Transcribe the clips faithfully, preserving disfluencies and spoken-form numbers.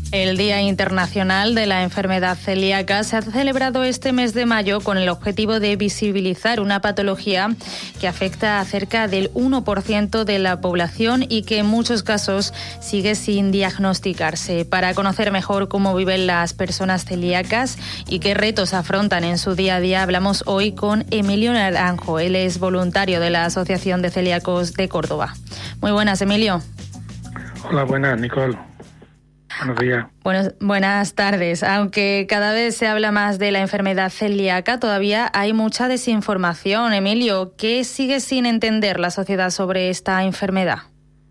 El Día Internacional de la Enfermedad Celíaca se ha celebrado este mes de mayo con el objetivo de visibilizar una patología que afecta a cerca del uno por ciento de la población y que en muchos casos sigue sin diagnosticarse. Para conocer mejor cómo viven las personas celíacas y qué retos afrontan en su día a día, hablamos hoy con Emilio Naranjo. Él es voluntario de la Asociación de Celíacos de Córdoba. Muy buenas, Emilio. Hola, buenas, Nicole. Buenos días. Bueno, buenas tardes. Aunque cada vez se habla más de la enfermedad celíaca, todavía hay mucha desinformación. Emilio, ¿qué sigue sin entender la sociedad sobre esta enfermedad?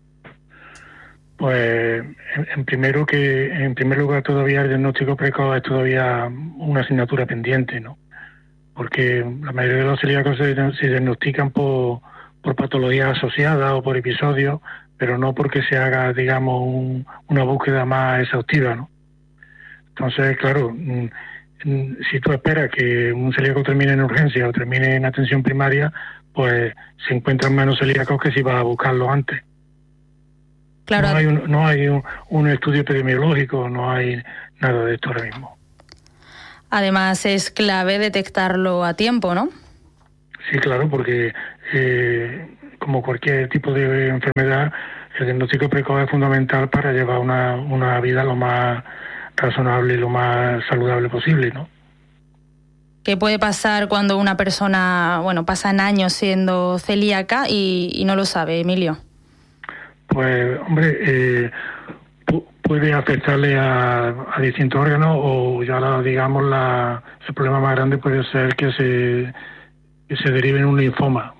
Pues, en, en primero que, en primer lugar, todavía el diagnóstico precoz es todavía una asignatura pendiente, ¿no? Porque la mayoría de los celíacos se, se diagnostican por, por patologías asociadas o por episodios, pero no porque se haga, digamos, un, una búsqueda más exhaustiva, ¿no? Entonces, claro, si tú esperas que un celíaco termine en urgencia o termine en atención primaria, pues se encuentran menos celíacos que si vas a buscarlo antes. Claro. No hay, un, no hay un, un estudio epidemiológico, no hay nada de esto ahora mismo. Además, es clave detectarlo a tiempo, ¿no? Sí, claro, porque eh, como cualquier tipo de enfermedad, el diagnóstico precoz es fundamental para llevar una, una vida lo más razonable y lo más saludable posible, ¿no? ¿Qué puede pasar cuando una persona, bueno, pasan años siendo celíaca y, y no lo sabe, Emilio? Pues, hombre, eh, pu- puede afectarle a, a distintos órganos o ya, la, digamos, la, el problema más grande puede ser que se, que se derive en un linfoma.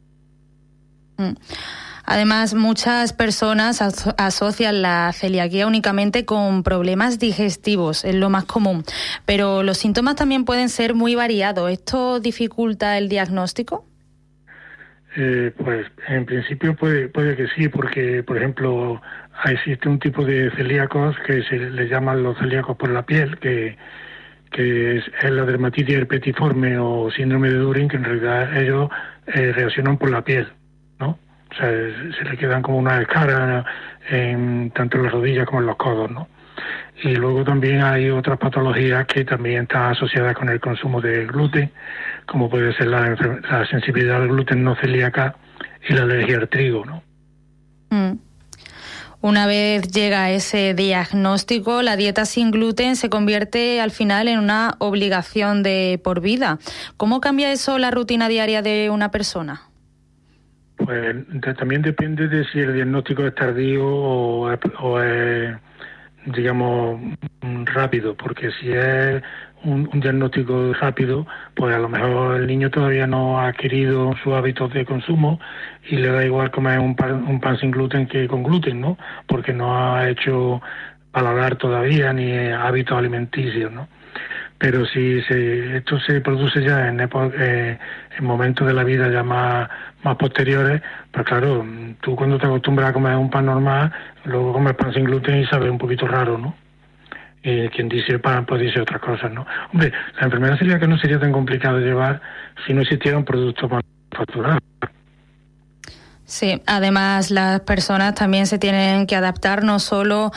Además, muchas personas aso- asocian la celiaquía únicamente con problemas digestivos, es lo más común, pero los síntomas también pueden ser muy variados. ¿Esto dificulta el diagnóstico? Eh, pues en principio puede puede que sí, porque por ejemplo existe un tipo de celíacos que se les llaman los celíacos por la piel, que que es, es la dermatitis herpetiforme o síndrome de Durin, que en realidad ellos eh, reaccionan por la piel, ¿no? O sea, se le quedan como una escara en tanto en las rodillas como en los codos, ¿no? Y luego también hay otras patologías que también están asociadas con el consumo de gluten, como puede ser la, la sensibilidad al gluten no celíaca y la alergia al trigo, ¿no? Mm. Una vez llega ese diagnóstico, la dieta sin gluten se convierte al final en una obligación de por vida. ¿Cómo cambia eso la rutina diaria de una persona? Pues de, también depende de si el diagnóstico es tardío o, o es, digamos, rápido, porque si es un, un diagnóstico rápido, pues a lo mejor el niño todavía no ha adquirido sus hábitos de consumo y le da igual comer un pan, un pan sin gluten que con gluten, ¿no? Porque no ha hecho paladar todavía ni hábitos alimenticios, ¿no? Pero si se, esto se produce ya en, epo, eh, en momentos de la vida ya más, más posteriores, pues claro, tú cuando te acostumbras a comer un pan normal, luego comes pan sin gluten y sabe un poquito raro, ¿no? Y quien dice pan, pues dice otras cosas, ¿no? Hombre, la enfermedad celíaca no sería tan complicada de llevar si no existiera un producto manufacturado. Sí, además las personas también se tienen que adaptar no solo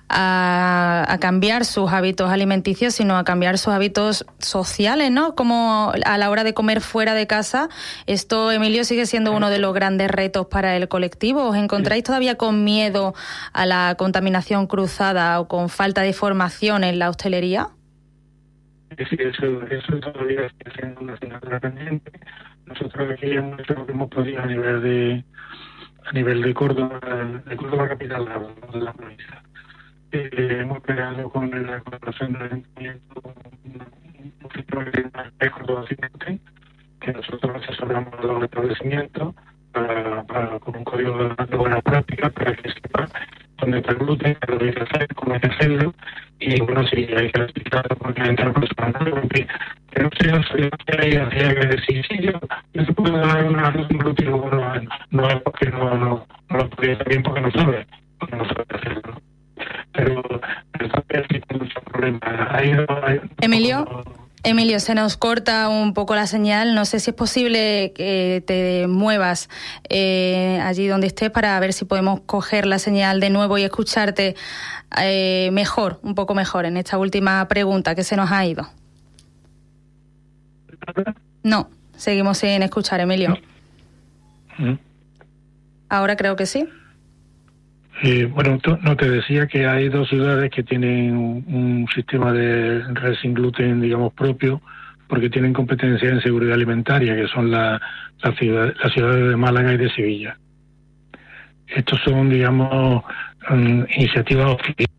a, a cambiar sus hábitos alimenticios, sino a cambiar sus hábitos sociales, ¿no? Como a la hora de comer fuera de casa. Esto, Emilio, sigue siendo uno de los grandes retos para el colectivo. ¿Os encontráis todavía con miedo a la contaminación cruzada o con falta de formación en la hostelería? Sí, eso, eso todavía sigue siendo una asignatura pendiente. Nosotros aquí hemos hecho lo que hemos podido a nivel de a nivel de Córdoba, de Córdoba capital de la provincia. Eh, hemos creado con la Corporación de Ayuntamiento un sistema que se llama Córdoba Sin Gluten, que nosotros asesoramos a los establecimientos para, para, con un código de, de buenas prácticas para que sepan dónde está el gluten, qué lo hay que hacer, cómo hay que hacerlo, y bueno, si hay que explicarlo porque entra personas, porque no sé, no sé, hacía que decir, sí, yo, yo se puedo dar una arroz sin gluten, bueno, no es porque no, no, no lo podía hacer bien porque no sabe, porque no sabe hacerlo, ¿no? Pero, pero también existen muchos problemas. Hay, hay, Emilio. Emilio, se nos corta un poco la señal. No sé si es posible que te muevas eh, allí donde estés para ver si podemos coger la señal de nuevo y escucharte eh, mejor, un poco mejor en esta última pregunta que se nos ha ido. No, seguimos sin escuchar, Emilio. No. Ahora creo que sí. Eh, bueno, no te decía que hay dos ciudades que tienen un, un sistema de red sin gluten, digamos, propio, porque tienen competencia en seguridad alimentaria, que son la, la ciudad, las ciudades de Málaga y de Sevilla. Estos son, digamos, um, iniciativas oficiales